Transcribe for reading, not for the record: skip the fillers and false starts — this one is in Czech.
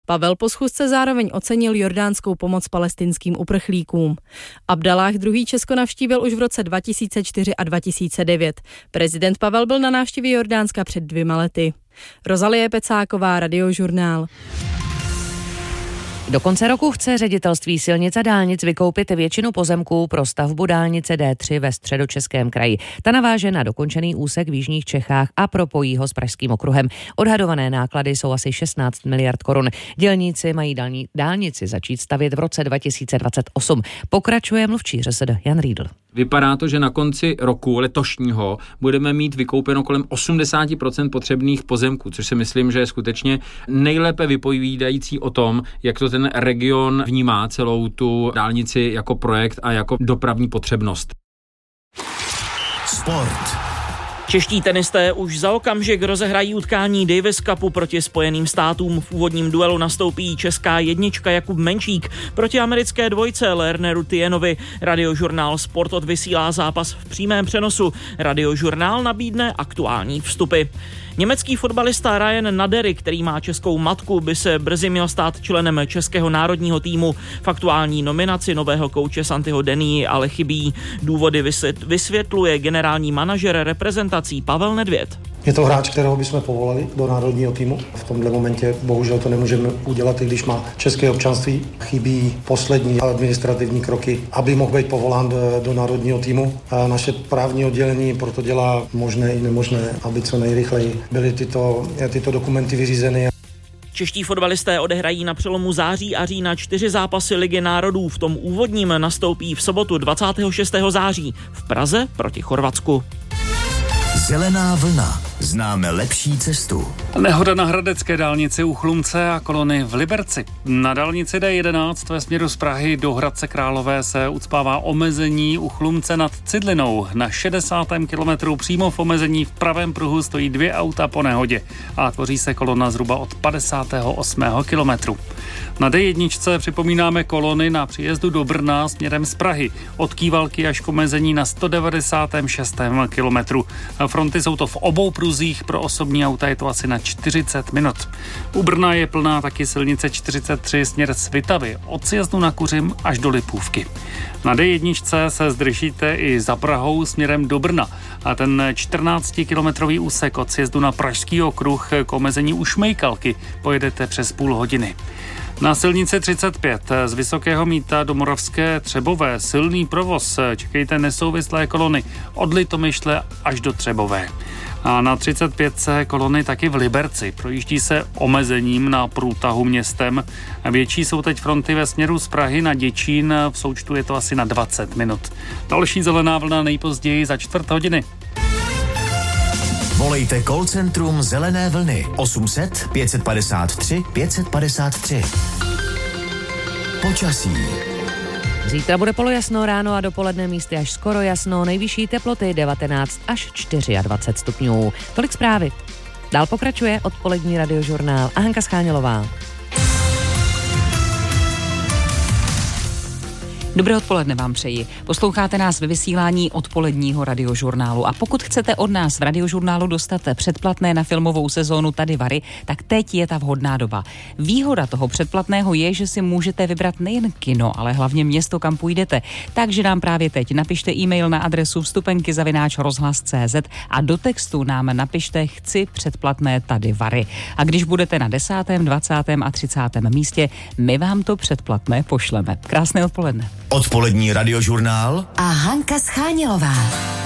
Pavel po schůzce zároveň ocenil jordánskou pomoc palestinským uprchlíkům. Abdalláh II. Česko navštívil už v roce 2004 a 2009. Prezident Pavel byl na návštěvě Jordánska před 2 lety. Rozalie Pecáková, Radiožurnál. Do konce roku chce Ředitelství silnic a dálnic vykoupit většinu pozemků pro stavbu dálnice D3 ve Středočeském kraji. Ta naváže na dokončený úsek v jižních Čechách a propojí ho s Pražským okruhem. Odhadované náklady jsou asi 16 miliard korun. Dělníci mají dálnici začít stavět v roce 2028. Pokračuje mluvčí ŘSD Jan Riedl. Vypadá to, že na konci roku letošního budeme mít vykoupeno kolem 80% potřebných pozemků, což si myslím, že je skutečně nejlépe vypovídající o tom, jak to ten region vnímá celou tu dálnici jako projekt a jako dopravní potřebnost. Sport. Čeští tenisté už za okamžik rozehrají utkání Davis Cupu proti Spojeným státům. V úvodním duelu nastoupí česká jednička Jakub Menčík proti americké dvojce Lerneru Tienovi. Radiožurnál Sport odvysílá zápas v přímém přenosu. Radiožurnál nabídne aktuální vstupy. Německý fotbalista Ryan Nadery, který má českou matku, by se brzy měl stát členem českého národního týmu. V aktuální nominaci nového kouče Santiho Denii ale chybí. Důvody vysvětluje generální manažer reprezentací Pavel Nedvěd. Je to hráč, kterého bychom povolali do národního týmu. V tomhle momentě bohužel to nemůžeme udělat, i když má české občanství. Chybí poslední administrativní kroky, aby mohl být povolán do národního týmu. A naše právní oddělení proto dělá možné i nemožné, aby co nejrychleji byly tyto dokumenty vyřízeny. Čeští fotbalisté odehrají na přelomu září a října 4 zápasy Ligy národů. V tom úvodním nastoupí v sobotu 26. září v Praze proti Chorvatsku. Zelená vlna. Známe lepší cestu. Nehoda na hradecké dálnici u Chlumce a kolony v Liberci. Na dálnici D11 ve směru z Prahy do Hradce Králové se ucpává omezení u Chlumce nad Cidlinou. Na 60. kilometru přímo v omezení v pravém pruhu stojí 2 auta po nehodě a tvoří se kolona zhruba od 58. kilometru. Na D1 připomínáme kolony na příjezdu do Brna směrem z Prahy. Od Kývalky až k omezení na 196. kilometru. Fronty jsou to v obou pruzích, pro osobní auta je to asi na 40 minut. U Brna je plná taky silnice 43 směr z Svitavy, od sjezdu na Kuřim až do Lipůvky. Na D1 se zdržíte i za Prahou směrem do Brna a ten 14-kilometrový úsek od sjezdu na Pražský okruh k omezení u Šmejkalky pojedete přes půl hodiny. Na silnici 35 z Vysokého Mýta do Moravské Třebové silný provoz. Čekejte nesouvislé kolony od Litomyšle až do Třebové. A na 35 kolony taky v Liberci. Projíždí se omezením na průtahu městem. Větší jsou teď fronty ve směru z Prahy na Děčín. V součtu je to asi na 20 minut. Další zelená vlna nejpozději za 4 hodiny. Volejte call centrum Zelené vlny 800 553 553. Počasí. Zítra bude polojasno, ráno a dopoledne místy až skoro jasno, nejvyšší teploty 19 až 24 stupňů. Tolik zprávy. Dál pokračuje odpolední radiožurnál a Hanka Schánělová. Dobré odpoledne vám přeji. Posloucháte nás ve vysílání odpoledního radiožurnálu a pokud chcete od nás v radiožurnálu dostat předplatné na filmovou sezónu Tady Vary, tak teď je ta vhodná doba. Výhoda toho předplatného je, že si můžete vybrat nejen kino, ale hlavně město, kam půjdete. Takže nám právě teď napište e-mail na adresu vstupenky@rozhlas.cz a do textu nám napište chci předplatné Tady Vary. A když budete na 10., 20. a 30. místě, my vám to předplatné pošleme. Krásné odpoledne. Odpolední radiožurnál a Hanka Schánělová.